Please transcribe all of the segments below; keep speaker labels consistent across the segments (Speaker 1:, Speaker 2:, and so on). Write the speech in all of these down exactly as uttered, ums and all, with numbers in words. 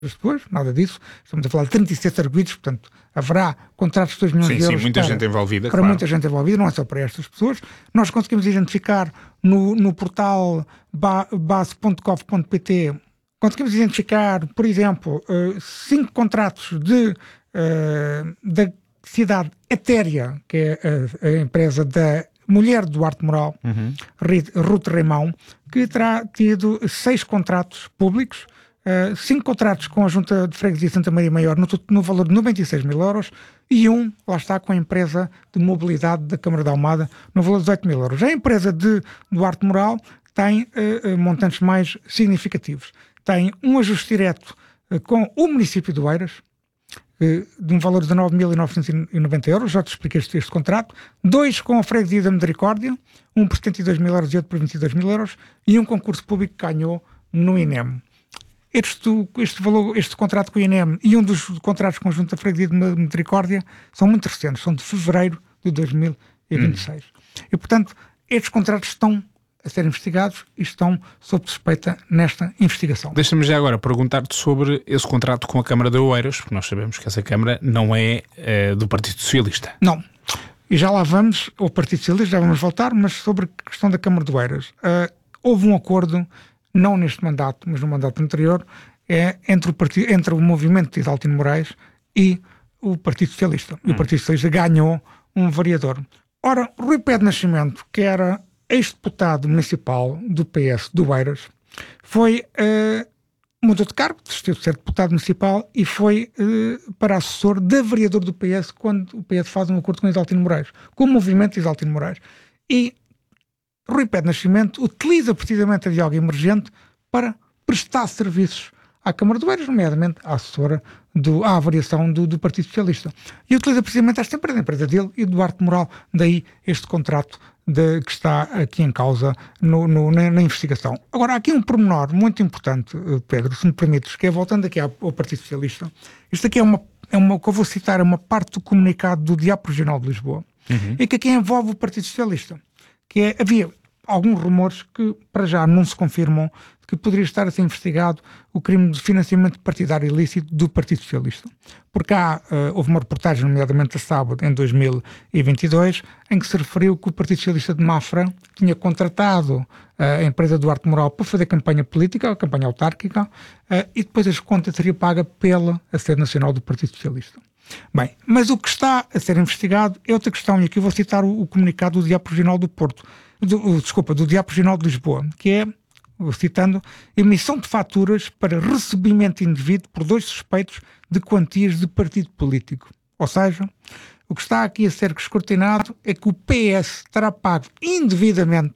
Speaker 1: pessoas, nada disso. Estamos a falar de trinta e sete arguidos, portanto, haverá contratos de dois milhões
Speaker 2: sim,
Speaker 1: de euros.
Speaker 2: Sim, muita
Speaker 1: para,
Speaker 2: gente envolvida,
Speaker 1: para
Speaker 2: claro.
Speaker 1: muita gente envolvida, não é só para estas pessoas. Nós conseguimos identificar no, no portal base ponto gov ponto pt, conseguimos identificar, por exemplo, cinco contratos de, uh, da cidade Etérea, que é a, a empresa da mulher do Duarte Moral, uhum. Ruth Reimão, que terá tido seis contratos públicos, uh, cinco contratos com a Junta de Freguesia de Santa Maria Maior no, no valor de noventa e seis mil euros e um, lá está, com a empresa de mobilidade da Câmara da Almada no valor de dezoito mil euros. A empresa de Duarte Moral tem uh, montantes mais significativos. Tem um ajuste direto uh, com o município de Oeiras, de um valor de nove mil novecentos e noventa euros, já te expliquei este, este contrato, dois com a Freguesia da Misericórdia, um por setenta e dois mil euros e outro por vinte e dois mil euros, e um concurso público que ganhou no I N E M. Este, este, valor, este contrato com o I N E M e um dos contratos conjuntos da Freguesia da Misericórdia são muito recentes, são de fevereiro de dois mil e vinte e seis. Hum. E, portanto, estes contratos estão a ser investigados e estão sob suspeita nesta investigação.
Speaker 2: Deixa-me já agora perguntar-te sobre esse contrato com a Câmara de Oeiras, porque nós sabemos que essa Câmara não é uh, do Partido Socialista.
Speaker 1: Não. E já lá vamos ao Partido Socialista, já vamos voltar, mas sobre a questão da Câmara de Oeiras. Uh, houve um acordo, não neste mandato, mas no mandato anterior, é, entre, o partido, entre o movimento de Isaltino Moraes e o Partido Socialista. E hum. o Partido Socialista ganhou um vereador. Ora, Rui Pé Nascimento, que era ex-deputado municipal do P S do Oeiras, foi, uh, mudou de cargo, desistiu de ser deputado municipal e foi uh, para assessor da vereador do P S quando o P S faz um acordo com Isaltino Moraes, com o movimento de Isaltino Moraes. E Rui Pé Nascimento utiliza precisamente a diálogo emergente para prestar serviços à Câmara de Oeiras, nomeadamente à assessora, do, à avaliação do, do Partido Socialista. E utiliza precisamente esta empresa, a empresa dele e do Duarte Moral, daí este contrato de, que está aqui em causa no, no, na, na investigação. Agora, há aqui um pormenor muito importante, Pedro, se me permites, que é, voltando aqui ao, ao Partido Socialista, isto aqui é uma, é uma, que eu vou citar, é uma parte do comunicado do Diabo Regional de Lisboa, uhum. e que aqui envolve o Partido Socialista, que é, havia alguns rumores que, para já, não se confirmam, que poderia estar a ser investigado o crime de financiamento partidário ilícito do Partido Socialista. Porque há, uh, houve uma reportagem, nomeadamente a sábado, em dois mil e vinte e dois, em que se referiu que o Partido Socialista de Mafra tinha contratado uh, a empresa Duarte Moral para fazer campanha política, a campanha autárquica, uh, e depois as contas seria paga pela a sede nacional do Partido Socialista. Bem, mas o que está a ser investigado é outra questão, e aqui eu vou citar o, o comunicado do Diabo Regional do Porto, do, o, desculpa, do Diabo Regional de Lisboa, que é, citando, emissão de faturas para recebimento indevido por dois suspeitos de quantias de partido político. Ou seja, o que está aqui a ser escrutinado é que o P S terá pago indevidamente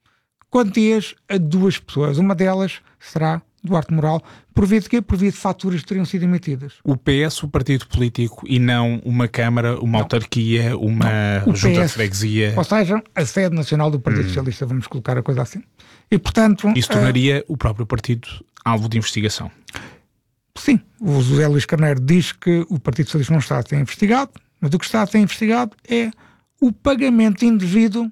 Speaker 1: quantias a duas pessoas. Uma delas será Duarte Moral, por via de quê? Por via de faturas que teriam sido emitidas.
Speaker 2: O P S, o partido político, e não uma Câmara, uma não. autarquia, uma não. junta P S, de freguesia.
Speaker 1: Ou seja, a sede nacional do Partido hum. Socialista, vamos colocar a coisa assim. E, portanto,
Speaker 2: isso tornaria uh, o próprio partido alvo de investigação.
Speaker 1: Sim, o José Luís Carneiro diz que o Partido Socialista não está a ser investigado, mas o que está a ser investigado é o pagamento indevido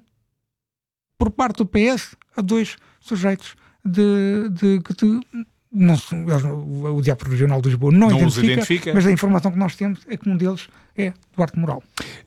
Speaker 1: por parte do P S a dois sujeitos de, de, de, de não, o Diabo Regional de Lisboa não, não identifica, identifica, mas a informação que nós temos é que um deles é Duarte Moral.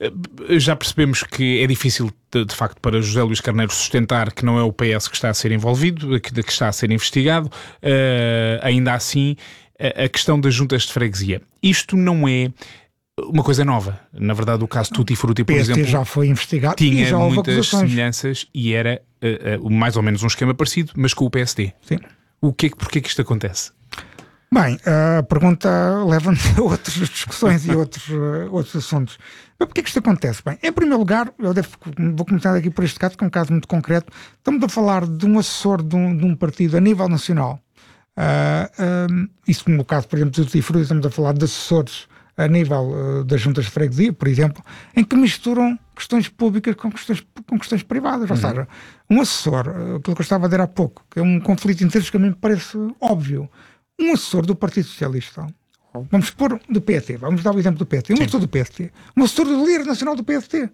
Speaker 2: Já percebemos que é difícil, de, de facto, para José Luís Carneiro sustentar que não é o P S que está a ser envolvido, que, que está a ser investigado. Uh, ainda assim, a, a questão das juntas de freguesia. Isto não é uma coisa nova. Na verdade, o caso Tutti Frutti, por exemplo,
Speaker 1: já foi investigado
Speaker 2: tinha
Speaker 1: e já houve
Speaker 2: muitas
Speaker 1: acusações.
Speaker 2: semelhanças e era uh, uh, mais ou menos um esquema parecido, mas com o P S D.
Speaker 1: Sim.
Speaker 2: O que é, porquê que isto acontece?
Speaker 1: Bem, a pergunta leva-nos a outras discussões e outros, uh, outros assuntos. Mas porquê que isto acontece? Bem, em primeiro lugar, eu devo, vou começar aqui por este caso, que é um caso muito concreto. Estamos a falar de um assessor de um, de um partido a nível nacional. Uh, um, isso no caso, por exemplo, do Tutti Frutti, estamos a falar de assessores a nível uh, das juntas de freguesia, por exemplo, em que misturam questões públicas com questões, com questões privadas. Ou uhum. seja, um assessor, uh, aquilo que eu estava a dizer há pouco, que é um conflito de interesses que a mim me parece óbvio. Um assessor do Partido Socialista, vamos pôr do P S T, vamos dar o exemplo do P S T, um Sim. assessor do P S T, um assessor do líder nacional do P S T,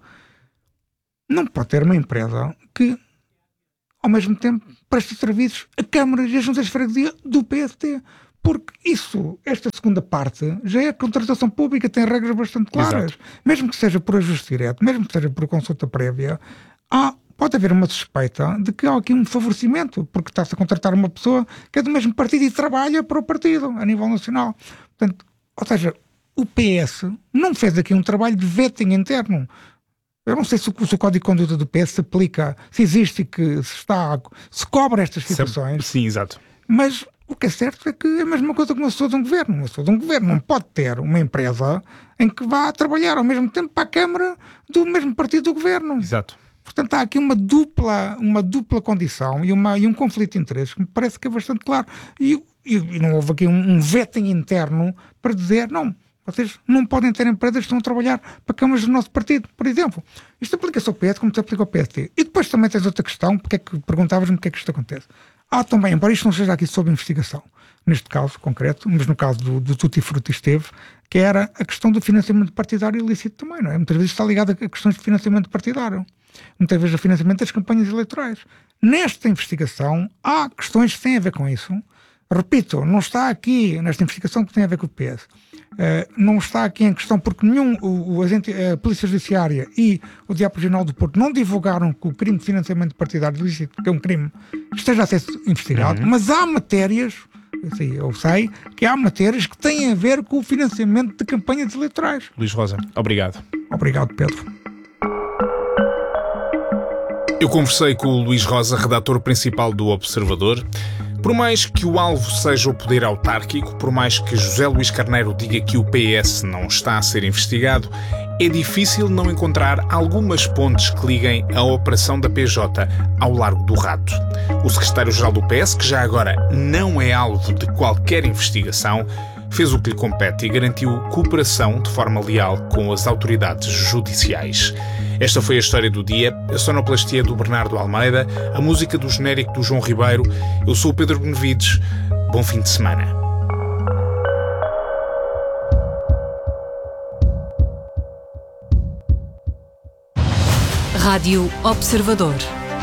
Speaker 1: não pode ter uma empresa que, ao mesmo tempo, preste serviços a câmaras e a juntas de freguesia do P S T. porque isso, esta segunda parte, já é contratação pública, tem regras bastante claras. Exato. Mesmo que seja por ajuste direto, mesmo que seja por consulta prévia, há, pode haver uma suspeita de que há aqui um favorecimento, porque está-se a contratar uma pessoa que é do mesmo partido e trabalha para o partido, a nível nacional. Portanto, ou seja, o P S não fez aqui um trabalho de vetting interno. Eu não sei se o, se o Código de Conduta do P S se aplica, se existe, que se está, se cobra estas situações.
Speaker 2: Sim, exato.
Speaker 1: Mas o que é certo é que é a mesma coisa que uma pessoa de um governo. Uma pessoa de um governo não pode ter uma empresa em que vá trabalhar ao mesmo tempo para a Câmara do mesmo partido do governo.
Speaker 2: Exato.
Speaker 1: Portanto, há aqui uma dupla, uma dupla condição e, uma, e um conflito de interesses que me parece que é bastante claro. E, e, e não houve aqui um, um vetting interno para dizer, não, vocês não podem ter empresas que estão a trabalhar para câmaras do nosso partido, por exemplo. Isto aplica-se ao P S como se aplica ao P S D. E depois também tens outra questão, porque é que perguntavas-me porque é que isto acontece. Há também, embora isto não seja aqui sob investigação, neste caso concreto, mas no caso do, do Tutti Frutti esteve, que era a questão do financiamento partidário ilícito também, não é? Muitas vezes está ligado a questões de financiamento partidário. Muitas vezes a financiamento das campanhas eleitorais. Nesta investigação há questões que têm a ver com isso. Repito, não está aqui nesta investigação que tem a ver com o P S. Uh, não está aqui em questão porque nenhum, o, o agente, a Polícia Judiciária e o Diabo Regional do Porto não divulgaram que o crime de financiamento partidário ilícito, que é um crime, esteja a ser investigado, uhum. Mas há matérias, assim, eu sei, que há matérias que têm a ver com o financiamento de campanhas eleitorais.
Speaker 2: Luís Rosa, obrigado.
Speaker 1: Obrigado, Pedro.
Speaker 2: Eu conversei com o Luís Rosa, redator principal do Observador. Por mais que o alvo seja o poder autárquico, por mais que José Luís Carneiro diga que o P S não está a ser investigado, é difícil não encontrar algumas pontes que liguem a operação da P J ao Largo do Rato. O secretário-geral do P S, que já agora não é alvo de qualquer investigação, fez o que lhe compete e garantiu cooperação de forma leal com as autoridades judiciais. Esta foi a história do dia, a sonoplastia do Bernardo Almeida, a música do genérico do João Ribeiro. Eu sou o Pedro Benevides. Bom fim de semana.
Speaker 3: Rádio Observador.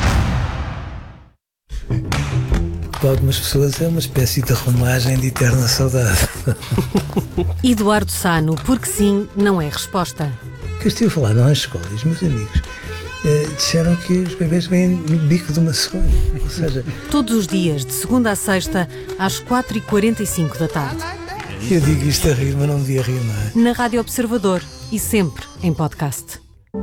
Speaker 4: Para algumas pessoas é uma espécie de romagem de eterna saudade.
Speaker 3: Eduardo Sano, porque sim, não é resposta.
Speaker 4: Que eu estive a falar nas escolas, meus amigos eh, disseram que os bebês vêm no bico de uma cegonha. Ou seja,
Speaker 3: todos os dias, de segunda a sexta, às quatro e quarenta e cinco da tarde.
Speaker 4: Eu digo isto a rir, mas não devia rir, não é?
Speaker 3: Na Rádio Observador e sempre em podcast.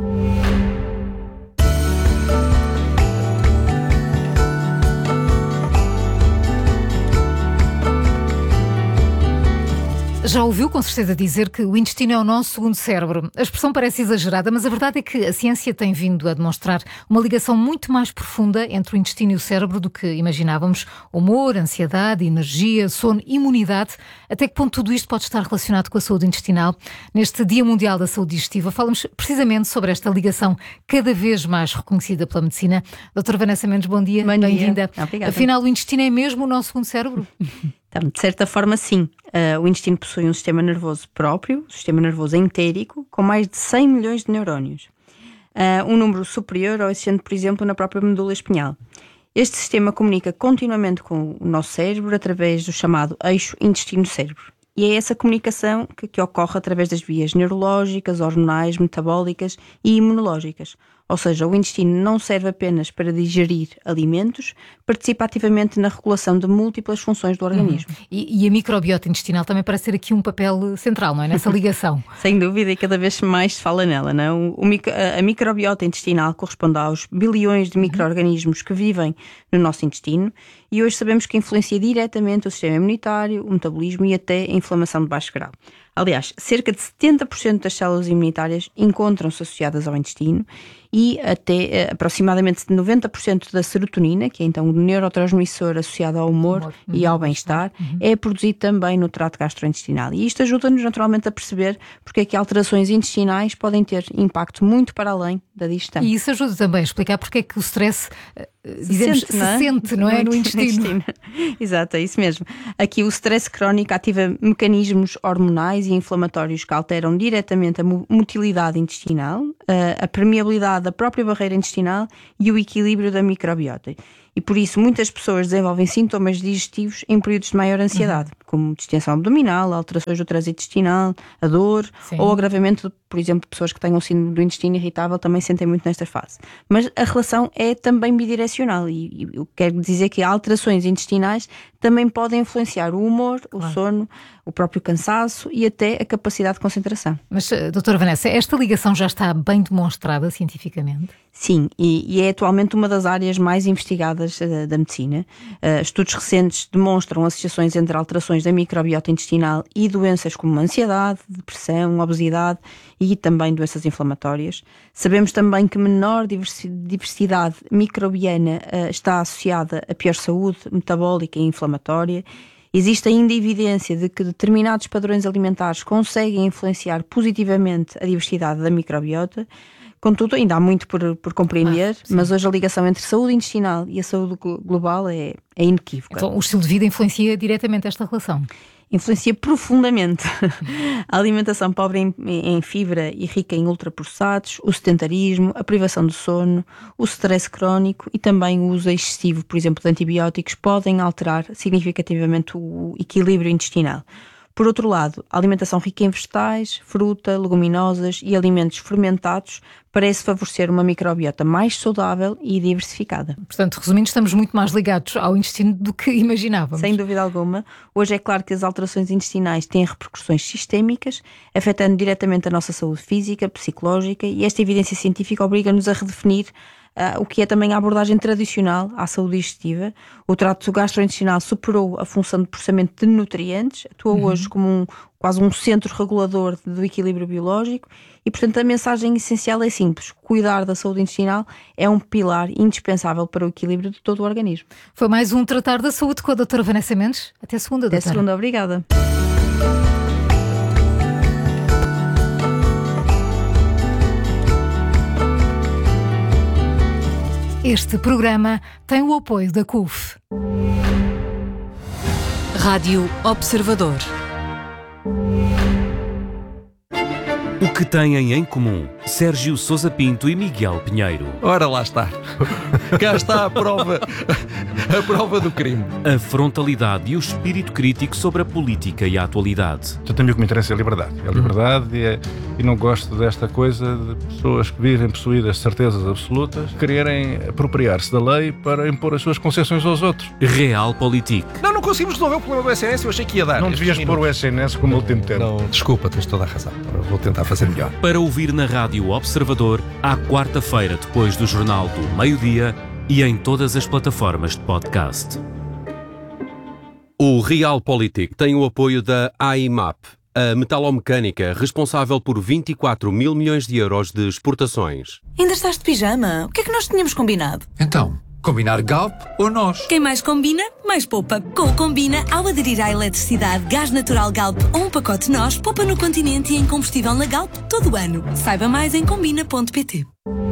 Speaker 3: Já ouviu com certeza dizer que o intestino é o nosso segundo cérebro. A expressão parece exagerada, mas a verdade é que a ciência tem vindo a demonstrar uma ligação muito mais profunda entre o intestino e o cérebro do que imaginávamos. Humor, ansiedade, energia, sono, imunidade. Até que ponto tudo isto pode estar relacionado com a saúde intestinal? Neste Dia Mundial da Saúde Digestiva, falamos precisamente sobre esta ligação cada vez mais reconhecida pela medicina. Doutora Vanessa Mendes, bom dia.
Speaker 5: Bom
Speaker 3: Bem-vinda.
Speaker 5: Dia. Obrigada.
Speaker 3: Afinal, o intestino é mesmo o nosso segundo cérebro?
Speaker 5: Então, de certa forma, sim. Uh, o intestino possui um sistema nervoso próprio, um sistema nervoso entérico, com mais de cem milhões de neurónios. Uh, um número superior ao existente, por exemplo, na própria medula espinhal. Este sistema comunica continuamente com o nosso cérebro através do chamado eixo intestino-cérebro. E é essa comunicação que, que ocorre através das vias neurológicas, hormonais, metabólicas e imunológicas. Ou seja, o intestino não serve apenas para digerir alimentos, participa ativamente na regulação de múltiplas funções do organismo.
Speaker 3: Uhum. E, e a microbiota intestinal também parece ter aqui um papel central, não é? Nessa ligação.
Speaker 5: Sem dúvida, e cada vez mais se fala nela, não? O, o, a microbiota intestinal corresponde aos bilhões de micro-organismos que vivem no nosso intestino e hoje sabemos que influencia diretamente o sistema imunitário, o metabolismo e até a inflamação de baixo grau. Aliás, cerca de setenta por cento das células imunitárias encontram-se associadas ao intestino e até eh, aproximadamente noventa por cento da serotonina, que é então o neurotransmissor associado ao humor, humor. e uhum. ao bem-estar, uhum. é produzido também no trato gastrointestinal. E isto ajuda-nos naturalmente a perceber porque é que alterações intestinais podem ter impacto muito para além da digestão.
Speaker 3: E isso ajuda também a explicar porque é que o stress se, dizemos, sente, não é? se sente, não é? No intestino. no intestino.
Speaker 5: Exato, é isso mesmo. Aqui o stress crónico ativa mecanismos hormonais e inflamatórios que alteram diretamente a motilidade intestinal, a permeabilidade da própria barreira intestinal e o equilíbrio da microbiota. e por isso muitas pessoas desenvolvem sintomas digestivos em períodos de maior ansiedade, uhum. como distensão abdominal, alterações do trânsito intestinal, a dor, Sim. ou agravamento, por exemplo, pessoas que tenham síndrome do intestino irritável também sentem muito nesta fase. Mas a relação é também bidirecional e, e eu quero dizer que alterações intestinais também podem influenciar o humor, o claro. sono, o próprio cansaço e até a capacidade de concentração.
Speaker 3: Mas, doutora Vanessa, esta ligação já está bem demonstrada cientificamente?
Speaker 5: Sim, e, e é atualmente uma das áreas mais investigadas uh, da medicina. Uh, estudos recentes demonstram associações entre alterações da microbiota intestinal e doenças como ansiedade, depressão, obesidade e também doenças inflamatórias. Sabemos também que menor diversidade microbiana uh, está associada a pior saúde metabólica e inflamatória. Existe ainda evidência de que determinados padrões alimentares conseguem influenciar positivamente a diversidade da microbiota. Contudo, ainda há muito por, por compreender, ah, mas hoje a ligação entre saúde intestinal e a saúde global é, é inequívoca.
Speaker 3: Então, o estilo de vida influencia diretamente esta relação?
Speaker 5: Influencia profundamente. A alimentação pobre em, em fibra e rica em ultraprocessados, o sedentarismo, a privação do sono, o stress crónico e também o uso excessivo, por exemplo, de antibióticos, podem alterar significativamente o equilíbrio intestinal. Por outro lado, a alimentação rica em vegetais, fruta, leguminosas e alimentos fermentados parece favorecer uma microbiota mais saudável e diversificada.
Speaker 3: Portanto, resumindo, estamos muito mais ligados ao intestino do que imaginávamos.
Speaker 5: Sem dúvida alguma. Hoje é claro que as alterações intestinais têm repercussões sistémicas, afetando diretamente a nossa saúde física, psicológica, e esta evidência científica obriga-nos a redefinir Uh, o que é também a abordagem tradicional à saúde digestiva. O trato gastrointestinal superou a função de processamento de nutrientes, atua uhum. hoje como um, quase um centro regulador do equilíbrio biológico e, portanto, a mensagem essencial é simples: cuidar da saúde intestinal é um pilar indispensável para o equilíbrio de todo o organismo.
Speaker 3: Foi mais um Tratar da Saúde com a doutora Vanessa Mendes. Até segunda, doutora.
Speaker 5: Até segunda, obrigada.
Speaker 3: Este programa tem o apoio da C U F.
Speaker 6: Rádio Observador. O que têm em comum Sérgio Sousa Pinto e Miguel Pinheiro?
Speaker 7: Ora, lá está. Cá está a prova, a prova do crime.
Speaker 6: A frontalidade e o espírito crítico sobre a política e a atualidade.
Speaker 8: Eu tenho o que me interessa é a liberdade. É a liberdade e, é, e não gosto desta coisa de pessoas que vivem possuídas de certezas absolutas, quererem apropriar-se da lei para impor as suas concessões aos outros.
Speaker 6: Realpolitik.
Speaker 7: Não, não conseguimos resolver o problema do S N S, eu achei que ia dar.
Speaker 8: Não devias pôr o S N S como último tempo.
Speaker 7: Não, desculpa, tens toda a razão. Vou tentar fazer melhor.
Speaker 6: Para ouvir na Rádio Observador, à quarta-feira, depois do Jornal do Meio-Dia e em todas as plataformas de podcast.
Speaker 9: O Realpolitik tem o apoio da A I M A P, a metalomecânica responsável por vinte e quatro mil milhões de euros de exportações.
Speaker 10: Ainda estás de pijama? O que é que nós tínhamos combinado?
Speaker 7: Então, combinar Galp ou nós?
Speaker 10: Quem mais combina, mais poupa. Com o Combina, ao aderir à eletricidade, gás natural Galp ou um pacote nós, poupa no continente e em combustível na Galp todo o ano. Saiba mais em combina ponto pt.